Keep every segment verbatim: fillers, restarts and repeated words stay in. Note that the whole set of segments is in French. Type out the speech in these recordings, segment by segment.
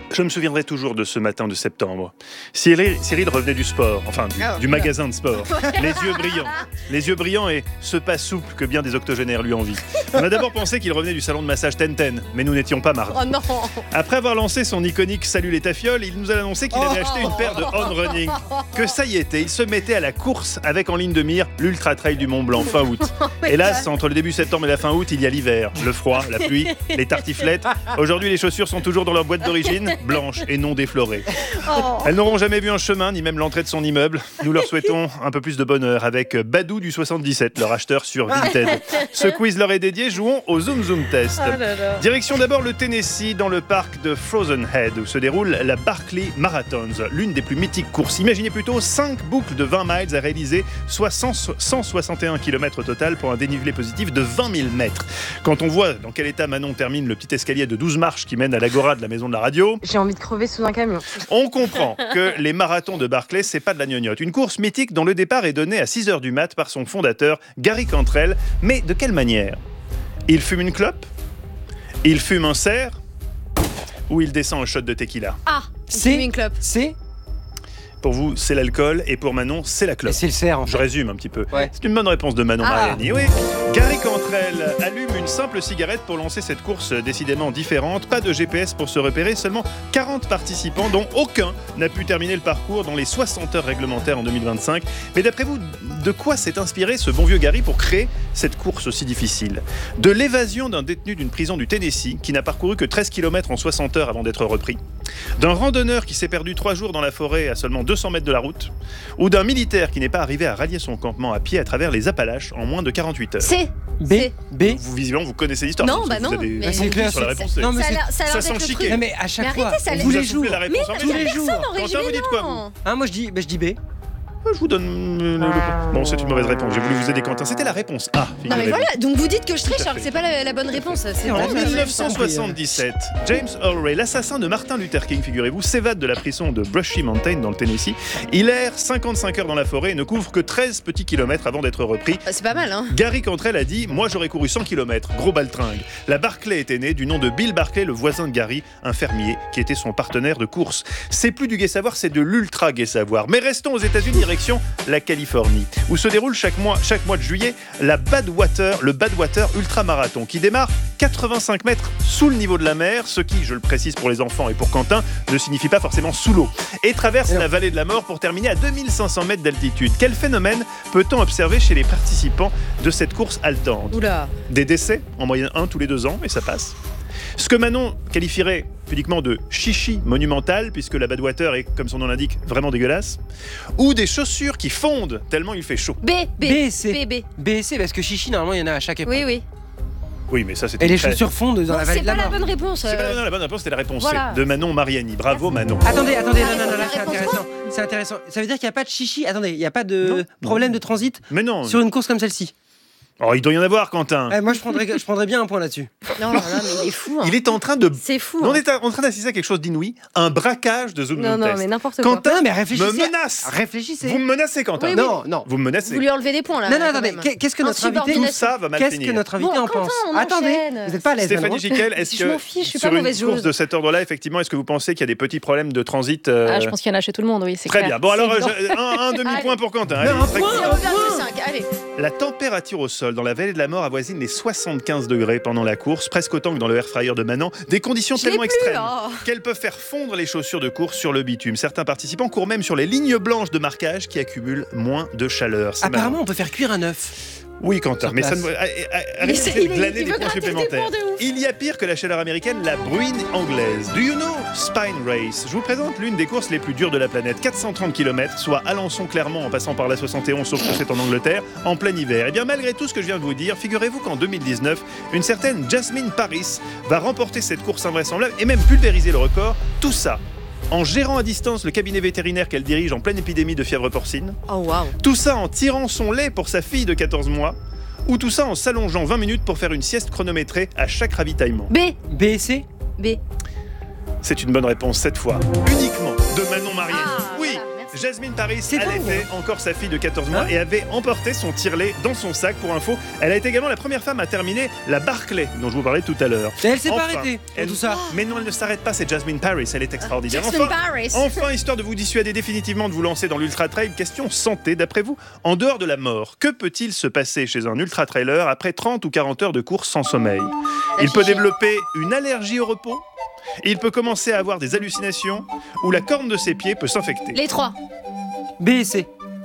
Je me souviendrai toujours de ce matin de septembre. Cyril, Cyril revenait du sport, enfin du, oh, du magasin de sport, les yeux brillants, les yeux brillants et ce pas souple que bien des octogénaires lui envient. On a d'abord pensé qu'il revenait du salon de massage Tenten, mais nous n'étions pas marre. Oh non. Après avoir lancé son iconique Salut les tafioles, il nous a annoncé qu'il avait acheté une paire de On Running, que ça y était, il se mettait à la course avec en ligne de mire l'Ultra Trail du Mont Blanc fin août. Hélas, entre le début septembre et la fin août, il y a l'hiver, le froid, la pluie, les tartiflettes. Aujourd'hui, les chaussures sont toujours dans leur boîte d'origine, blanches et non déflorées. Oh. Elles n'auront jamais vu un chemin, ni même l'entrée de son immeuble. Nous leur souhaitons un peu plus de bonheur avec Badou du soixante-dix-sept, leur acheteur sur Vinted. Ce quiz leur est dédié, jouons au Zoom Zoom Test. Oh là là. Direction d'abord le Tennessee, dans le parc de Frozen Head, où se déroule la Barkley Marathons, l'une des plus mythiques courses. Imaginez plutôt cinq boucles de vingt miles à réaliser, soit cent soixante et un kilomètres au total pour un dénivelé positif de vingt mille mètres. Quand on voit dans quel état Manon termine le petit escalier de douze marches qui mène à l'agora de la maison de la radio, J'ai envie de crever sous un camion. on comprend que les marathons de Barkley, c'est pas de la gnognotte. Une course mythique dont le départ est donné à six heures du mat par son fondateur, Gary Cantrell. Mais de quelle manière ? Il fume une clope ? Il fume un cerf ? Ou il descend un shot de tequila ? Ah, C'est une clope. C'est Pour vous, c'est l'alcool, et pour Manon, c'est la clope. C'est le cerf en Je fait. résume un petit peu. Ouais. C'est une bonne réponse de Manon Ah. Mariani. Oui, Gary Cantrell allume une simple cigarette pour lancer cette course décidément différente. Pas de G P S pour se repérer, seulement quarante participants dont aucun n'a pu terminer le parcours dans les soixante heures réglementaires en deux mille vingt-cinq. Mais d'après vous, de quoi s'est inspiré ce bon vieux Gary pour créer cette course aussi difficile ? De l'évasion d'un détenu d'une prison du Tennessee qui n'a parcouru que treize kilomètres en soixante heures avant d'être repris ? D'un randonneur qui s'est perdu trois jours dans la forêt à seulement deux cents mètres de la route ? Ou d'un militaire qui n'est pas arrivé à rallier son campement à pied à travers les Appalaches en moins de quarante-huit heures ? C'est. B C'est. B Vous, visiblement, vous connaissez l'histoire. Non, parce bah que non, vous avez mais- vous c'est avez clair, sur la c'est- réponse. Non, mais Ça a c'est- l'air- ça a l'air ça d'être sent le chiqué. truc. Non mais à chaque Mais fois, arrêtez, ça On allait- vous tous a les soufflé jours. la réponse en Mais même tous temps. les jours. personne n'aurait Quentin, vous dites quoi, vous non. Hein, moi je dis, bah, je dis B. Je vous donne euh, le- le- Bon, c'est une mauvaise réponse. J'ai voulu vous aider, Quentin. C'était la réponse A. Non mais figurez-vous. voilà, donc vous dites que je triche Tout à alors que fait. c'est pas la, la bonne réponse. C'est En En vraiment- dix-neuf cent soixante-dix-sept, James Earl Ray, l'assassin de Martin Luther King, figurez-vous, s'évade de la prison de Brushy Mountain dans le Tennessee. Il erre cinquante-cinq heures dans la forêt et ne couvre que treize petits kilomètres avant d'être repris. Bah, c'est pas mal, hein. Gary Cantrell a dit « Moi, j'aurais couru cent kilomètres, gros baltringue ». La Barkley était née du nom de Bill Barkley, le voisin de Gary, un fermier qui était son partenaire de course. C'est plus du gai savoir, c'est de l'ultra gai savoir. Mais restons aux États-Unis, direction la Californie, où se déroule chaque mois, chaque mois de juillet la Badwater, le Badwater Ultra Marathon, qui démarre quatre-vingt-cinq mètres sous le niveau de la mer, ce qui, je le précise pour les enfants et pour Quentin, ne signifie pas forcément sous l'eau, et traverse la vallée de la mort pour terminer à deux mille cinq cents mètres d'altitude. Quel phénomène peut-on observer chez les participants de cette course haletante ? Oula. Des décès, en moyenne un tous les deux ans, et ça passe. Ce que Manon qualifierait pudiquement de chichi monumental, puisque la Badwater est, comme son nom l'indique, vraiment dégueulasse. Ou des chaussures qui fondent tellement il fait chaud. B, B, B, c'est- B, B. B C parce que chichi normalement il y en a à chaque époque. Oui, oui. Oui, mais ça c'était... Et les très- chaussures fondent dans Bon, la vallée c'est de la pas la mort. bonne réponse. C'est pas la euh. bonne, la bonne réponse, c'était la réponse Voilà. C, de Manon Mariani. Bravo Manon. Attendez, attendez, non, non, non, La là c'est réponse intéressant. C'est intéressant. Ça veut dire qu'il n'y a pas de chichi. Attendez, il n'y a pas de Non. problème de transit Mais non. sur une course comme celle-ci. Oh, il doit y en avoir, Quentin. Eh, moi je prendrais, je prendrais bien un point là-dessus. Non, non, non, mais il est fou. hein. Il est en train de... C'est fou. On hein. est en train d'assister à quelque chose d'inouï, un braquage de Zoom Non, Zoom non, Test. mais n'importe quoi. Quentin Non, mais me réfléchissez. menace. Réfléchissez. Vous me menacez, Quentin. Oui, oui. Non, non. Vous me menacez. Vous lui enlevez des points là. Non, non, quand attendez. même. Qu'est- Qu'est-ce que notre invité, Tout Insubordination. ça va mal qu'est-ce finir. que notre invité Bon, en Quentin, pense on Attendez, enchaîne. vous n'êtes pas à l'aise. Stéphanie Manon. Giquel, est-ce Je que m'en fiche, je suis sur pas une mauvaise course joueuse. de cet ordre-là, effectivement, est-ce que vous pensez qu'il y a des petits problèmes de transit euh, Ah, je pense qu'il y en a chez tout le monde, oui, c'est Très clair. bien. Bon, C'est alors, évident. je- un, un demi-point pour Quentin. Mais Allez, un très point. cool. zéro virgule cinq, allez. La température au sol dans la vallée de la mort avoisine les soixante-quinze degrés pendant la course, presque autant que dans le air fryer de Manon. Des conditions Je l'ai tellement plus, extrêmes oh. qu'elles peuvent faire fondre les chaussures de course sur le bitume. Certains participants courent même sur les lignes blanches de marquage qui accumulent moins de chaleur. C'est Apparemment, marrant. on peut faire cuire un œuf. Oui, Quentin, Sur mais ça place. ne ah, ah, Il arrêtez essaie- de il- glaner il des veut points gratter des supplémentaires. points de ouf. Il y a pire que la chaleur américaine, la bruine anglaise. Do you know Spine Race? Je vous présente l'une des courses les plus dures de la planète. quatre cent trente kilomètres, soit Alençon-Clermont en passant par la soixante et onze, sauf que c'est en Angleterre, en plein hiver. Et bien malgré tout ce que je viens de vous dire, figurez-vous qu'en deux mille dix-neuf, une certaine Jasmine Paris va remporter cette course invraisemblable et même pulvériser le record. Tout ça en gérant à distance le cabinet vétérinaire qu'elle dirige en pleine épidémie de fièvre porcine. Oh waouh. Tout ça en tirant son lait pour sa fille de quatorze mois. Ou tout ça en s'allongeant vingt minutes pour faire une sieste chronométrée à chaque ravitaillement. B, B et C. B. C'est une bonne réponse cette fois. Uniquement de Manon Mariani. Ah, oui, voilà, merci. Jasmine Paris C'est dingue. allaitait encore sa fille de quatorze mois Hein et avait emporté son tire-lait dans son sac. Pour info, elle a été également la première femme à terminer la Barclay dont je vous parlais tout à l'heure. Et elle s'est Enfin, pas arrêtée pour elle- tout ça. Mais non, elle ne s'arrête pas, c'est Jasmine Paris, elle est extraordinaire. Jackson Enfin, Paris. Enfin, histoire de vous dissuader définitivement de vous lancer dans l'ultra-trail, question santé. D'après vous, en dehors de la mort, que peut-il se passer chez un ultra-trailer après trente ou quarante heures de course sans sommeil ? Il peut développer une allergie au repos, il peut commencer à avoir des hallucinations, ou la corne de ses pieds peut s'infecter. Les trois. B et C.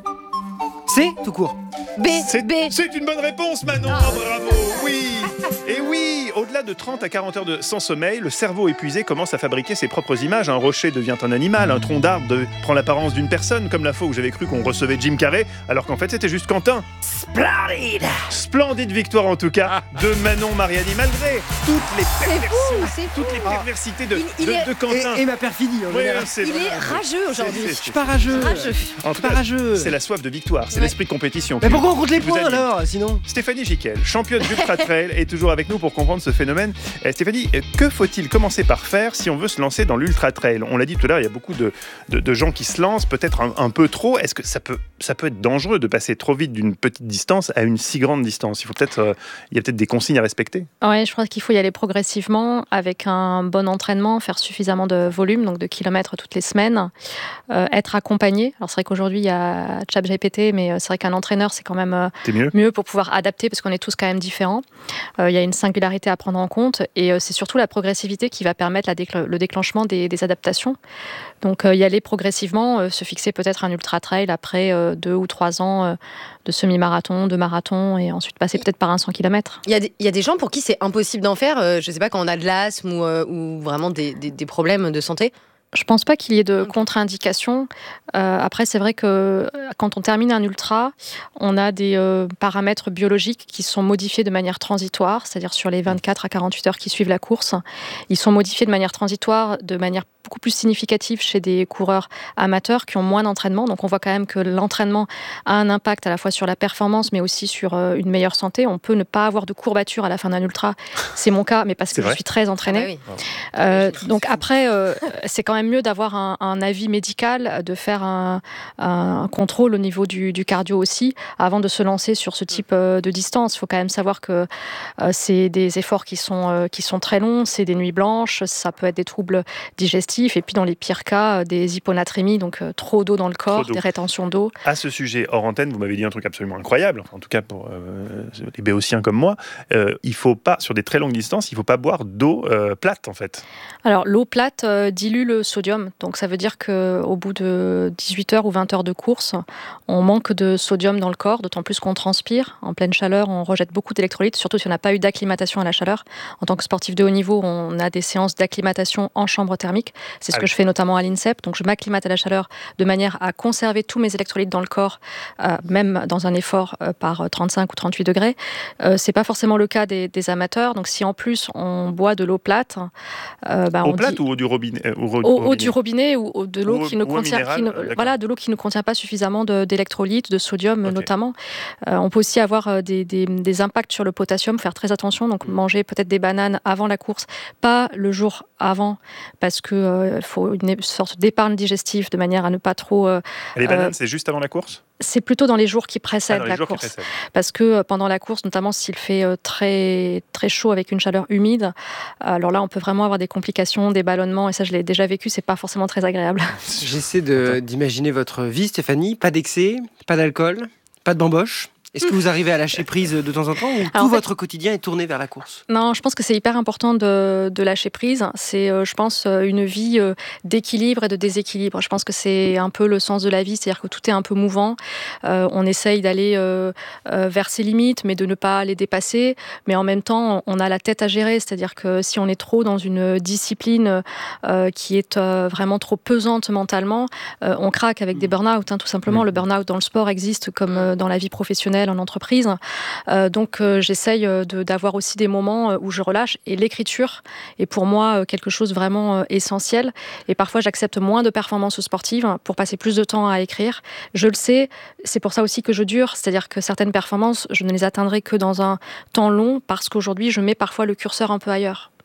C, tout court. B, C'est B. c'est une bonne réponse, Manon. Ah. Bravo. Oui. Et oui, au-delà de trente à quarante heures de sans sommeil, le cerveau épuisé commence à fabriquer ses propres images. Un rocher devient un animal, un tronc d'arbre de- prend l'apparence d'une personne, comme la fois où j'avais cru qu'on recevait Jim Carrey, alors qu'en fait c'était juste Quentin. Splendide. Splendide victoire en tout cas de Manon Mariani, malgré toutes les C'est perversités, fou, c'est fou. toutes les perversités de, Il- il de- est- de Quentin. Et, et ma perfidie en Ouais, général. c'est Il vrai. est rageux aujourd'hui. C'est- Je c'est- suis pas rageux. Rageux. En tout Pas cas, rageux. c'est la soif de victoire, c'est Ouais. l'esprit de compétition. Mais qui- pourquoi on compte les qui vous points anime. alors, sinon? Stéphanie Giquel, championne d'Ultra Trail, est toujours avec nous pour comprendre ce phénomène. Euh, Stéphanie, euh, que faut-il commencer par faire si on veut se lancer dans l'Ultra Trail ? On l'a dit tout à l'heure, il y a beaucoup de, de- de gens qui se lancent, peut-être un, un peu trop. Est-ce que ça peut, ça peut être dangereux de passer trop vite d'une petite distance à une si grande distance ? Il faut peut-être, euh, il y a peut-être des consignes à respecter. Ouais, je crois qu'il faut y aller progressivement avec un bon entraînement, faire suffisamment de volume, donc de kilomètres toutes les semaines, euh, être accompagné. Alors c'est vrai qu'aujourd'hui il y a ChatGPT, mais euh, c'est vrai qu'un entraîneur c'est quand même euh, C'est mieux ? mieux pour pouvoir adapter parce qu'on est tous quand même différents. Euh, il y a une singularité à prendre en compte et euh, c'est surtout la progressivité qui va permettre la décl- le déclenchement des, des adaptations. Donc euh, y aller progressivement, euh, se fixer peut-être un ultra trail après euh, deux ou trois ans euh, de semi-marathon, de marathon et ensuite passer peut-être par un cent kilomètres. Il y, a des, il y a des gens pour qui c'est impossible d'en faire, euh, je sais pas, quand on a de l'asthme ou, euh, ou vraiment des, des- des problèmes de santé. Je pense pas qu'il y ait de Ok. contre-indication. Euh, après, c'est vrai que euh, quand on termine un ultra, on a des euh, paramètres biologiques qui sont modifiés de manière transitoire, c'est-à-dire sur les vingt-quatre à quarante-huit heures qui suivent la course. Ils sont modifiés de manière transitoire, de manière beaucoup plus significative chez des coureurs amateurs qui ont moins d'entraînement. Donc on voit quand même que l'entraînement a un impact à la fois sur la performance, mais aussi sur euh, une meilleure santé. On peut ne pas avoir de courbature à la fin d'un ultra. C'est mon cas, mais parce C'est que je vrai suis très entraînée. Ah bah oui. Euh, donc après, euh, c'est quand même mieux d'avoir un, un avis médical, de faire un, un contrôle au niveau du, du cardio aussi, avant de se lancer sur ce type euh, de distance. Il faut quand même savoir que euh, c'est des efforts qui sont, euh, qui sont très longs, c'est des nuits blanches, ça peut être des troubles digestifs, et puis dans les pires cas, euh, des hyponatrémies, donc euh, trop d'eau dans le corps, d'eau. des rétentions d'eau. À ce sujet, hors antenne, vous m'avez dit un truc absolument incroyable, en tout cas pour euh, les béotiens comme moi. Euh, il faut pas, sur des très longues distances, il faut pas boire d'eau euh, plate en fait. Alors l'eau plate euh, dilue le sodium, donc ça veut dire qu'au bout de dix-huit heures ou vingt heures de course, on manque de sodium dans le corps, d'autant plus qu'on transpire. En pleine chaleur, on rejette beaucoup d'électrolytes, surtout si on n'a pas eu d'acclimatation à la chaleur. En tant que sportif de haut niveau, on a des séances d'acclimatation en chambre thermique. C'est ce Ah que oui. je fais notamment à l'INSEP. Donc je m'acclimate à la chaleur de manière à conserver tous mes électrolytes dans le corps, euh, même dans un effort euh, par trente-cinq ou trente-huit degrés. Euh, c'est pas forcément le cas des, des amateurs. Donc si en plus on boit de l'eau plate, euh, bah, Eau on plate dit- ou eau du robinet euh, ou ro- Eau, eau robinet du robinet ou eau de l'eau Ou- qui ne ou eau contient, minérale, qui ne- euh, d'accord. voilà, de l'eau qui ne contient pas suffisamment de- d'électrolytes, de sodium Ok. notamment. Euh, on peut aussi avoir euh, des, des- des impacts sur le potassium, faire très attention. Donc manger peut-être des bananes avant la course, pas le jour avant, parce que euh, il faut une sorte d'épargne digestive de manière à ne pas trop. euh, Les bananes, Euh, c'est juste avant la course c'est plutôt dans les jours qui Ah, précèdent dans les la jours qui course, précèdent. parce que euh, pendant la course, notamment s'il fait euh, très très chaud avec une chaleur humide, alors là on peut vraiment avoir des complications, des ballonnements, et ça je l'ai déjà vécu, c'est pas forcément très agréable. J'essaie de- d'imaginer votre vie, Stéphanie. Pas d'excès, pas d'alcool, pas de bamboche. Est-ce que vous arrivez à lâcher prise de temps en temps ou Alors, tout en fait- votre quotidien est tourné vers la course? Non, je pense que c'est hyper important de, de lâcher prise. C'est, euh, je pense, euh, une vie euh, d'équilibre et de déséquilibre. Je pense que c'est un peu le sens de la vie, c'est-à-dire que tout est un peu mouvant. Euh, on essaye d'aller euh, euh, vers ses limites, mais de ne pas les dépasser. Mais en même temps, on a la tête à gérer, c'est-à-dire que si on est trop dans une discipline euh, qui est euh, vraiment trop pesante mentalement, euh, on craque avec des burn-out, hein, tout simplement. Le burn-out dans le sport existe comme euh, dans la vie professionnelle, en entreprise. Euh, donc euh, j'essaye euh, de- d'avoir aussi des moments euh, où je relâche, et l'écriture est pour moi euh, quelque chose vraiment euh, essentiel, et parfois j'accepte moins de performances sportives pour passer plus de temps à écrire. Je le sais, c'est pour ça aussi que je dure, c'est-à-dire que certaines performances, je ne les atteindrai que dans un temps long, parce qu'aujourd'hui je mets parfois le curseur un peu ailleurs.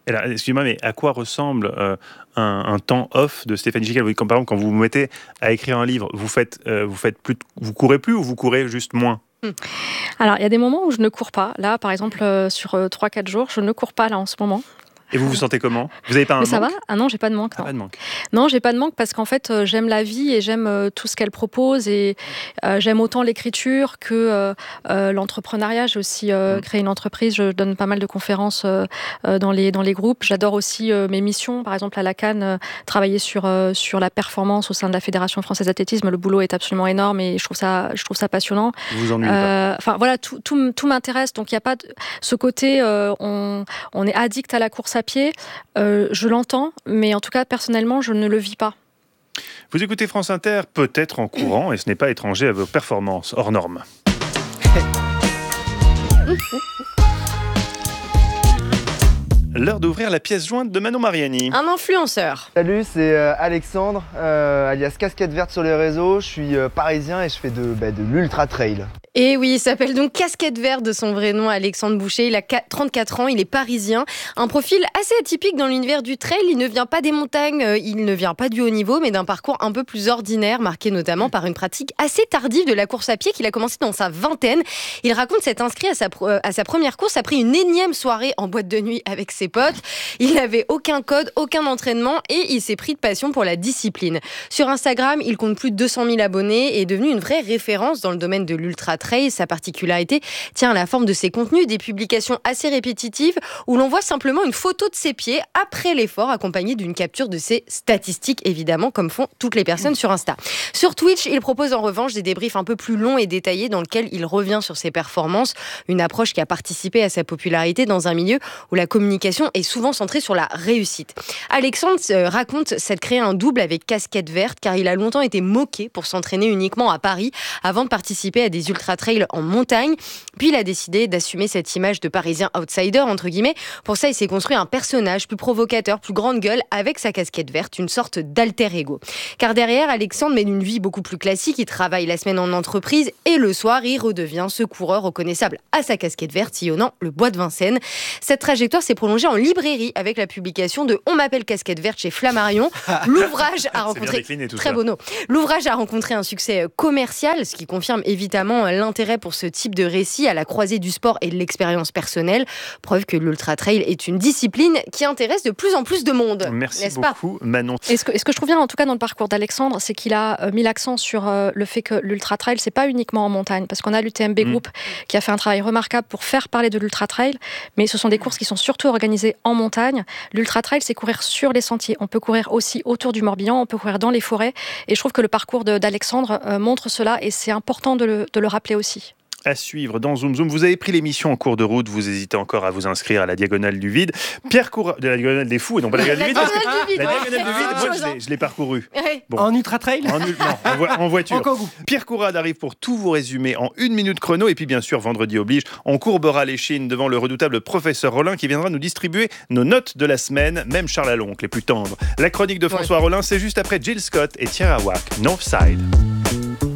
Alors, excusez-moi, mais à quoi ressemble euh, un, un temps off de Stéphanie Gical? Comme par exemple, quand vous vous mettez à écrire un livre, vous faites, euh, vous faites plus, de, vous courez plus ou vous courez juste moins? Alors, il y a des moments où je ne cours pas. Là, par exemple, euh, sur euh, trois quatre jours, je ne cours pas là en ce moment. Et vous vous sentez comment? Vous n'avez pas un Mais manque? ça va? Ah non, j'ai pas de manque. Ah, Non, pas de manque. non j'ai pas de manque parce qu'en fait, euh, j'aime la vie et j'aime euh, tout ce qu'elle propose et euh, j'aime autant l'écriture que euh, euh, l'entrepreneuriat. J'ai aussi euh, Mm. créé une entreprise. Je donne pas mal de conférences euh, euh, dans les dans les groupes. J'adore aussi euh, mes missions. Par exemple, à la Cannes, euh, travailler sur euh, sur la performance au sein de la Fédération française d'athlétisme. Le boulot est absolument énorme et je trouve ça je trouve ça passionnant. Vous vous ennuyez pas? Euh, Enfin voilà, tout, tout, tout m'intéresse. Donc il y a pas de, ce côté, euh, on, on est addict à la course à pied. Euh, je l'entends, mais en tout cas personnellement, je ne le vis pas. Vous écoutez France Inter, peut-être en courant, et ce n'est pas étranger à vos performances hors normes. L'heure d'ouvrir la pièce jointe de Manon Mariani. Un influenceur. Salut, c'est euh, Alexandre, euh, alias Casquette Verte sur les réseaux. Je suis euh, parisien et je fais de, bah, de l'ultra trail. Et oui, il s'appelle donc Casquette Verte de son vrai nom, Alexandre Boucher. Il a trente-quatre ans, il est parisien. Un profil assez atypique dans l'univers du trail. Il ne vient pas des montagnes, il ne vient pas du haut niveau, mais d'un parcours un peu plus ordinaire, marqué notamment par une pratique assez tardive de la course à pied qu'il a commencé dans sa vingtaine. Il raconte s'être inscrit à sa, à sa première course après une énième soirée en boîte de nuit avec ses potes. Il n'avait aucun code, aucun entraînement et il s'est pris de passion pour la discipline. Sur Instagram, il compte plus de deux cent mille abonnés et est devenu une vraie référence dans le domaine de l'ultra trail. Sa particularité tient à la forme de ses contenus, des publications assez répétitives où l'on voit simplement une photo de ses pieds après l'effort accompagnée d'une capture de ses statistiques, évidemment, comme font toutes les personnes sur Insta. Sur Twitch, il propose en revanche des débriefs un peu plus longs et détaillés dans lesquels il revient sur ses performances, une approche qui a participé à sa popularité dans un milieu où la communication est souvent centrée sur la réussite. Alexandre euh, raconte s'être créé un double avec Casquette Verte car il a longtemps été moqué pour s'entraîner uniquement à Paris avant de participer à des ultra-trails en montagne. Puis il a décidé d'assumer cette image de Parisien outsider, entre guillemets. Pour ça, il s'est construit un personnage plus provocateur, plus grande gueule, avec sa casquette verte, une sorte d'alter ego. Car derrière, Alexandre mène une vie beaucoup plus classique. Il travaille la semaine en entreprise et le soir, il redevient ce coureur reconnaissable à sa casquette verte, sillonnant le bois de Vincennes. Cette trajectoire s'est prolongée en librairie avec la publication de On m'appelle casquette verte chez Flammarion. L'ouvrage a rencontré décliné, tout très ça. bono. L'ouvrage a rencontré un succès commercial, ce qui confirme évidemment l'intérêt pour ce type de récit à la croisée du sport et de l'expérience personnelle. Preuve que l'ultra-trail est une discipline qui intéresse de plus en plus de monde. Merci n'est-ce pas? beaucoup, Manon. Et ce que, et ce que je trouve bien, en tout cas, dans le parcours d'Alexandre, c'est qu'il a euh, mis l'accent sur euh, le fait que l'ultra-trail, c'est pas uniquement en montagne. Parce qu'on a l'U T M B Mm. Group qui a fait un travail remarquable pour faire parler de l'ultra-trail. Mais ce sont des courses qui sont surtout organisées en montagne. L'ultra-trail, c'est courir sur les sentiers. On peut courir aussi autour du Morbihan, on peut courir dans les forêts. Et je trouve que le parcours de, d'Alexandre euh, montre cela. Et c'est important de le, de le rappeler aussi. À suivre dans Zoom Zoom. Vous avez pris l'émission en cours de route, vous hésitez encore à vous inscrire à la Diagonale du Vide. Pierre Courade, de la Diagonale des Fous, et non pas la Diagonale du Vide. parce que Diagonale du Vide, la ouais. Diagonale du Vide, C'est moi autre je chose, l'ai, je l'ai parcouru. Ouais. Bon. En ultra-trail En, ul- non, en, vo- en voiture. En kangou. Pierre Courade arrive pour tout vous résumer en une minute chrono. Et puis bien sûr, vendredi oblige, on courbera les chines devant le redoutable professeur Rollin qui viendra nous distribuer nos notes de la semaine. Même Charles Aloncle, les plus tendres. La chronique de François Rollin, c'est juste après Jill Scott et Tierra Wack, Northside.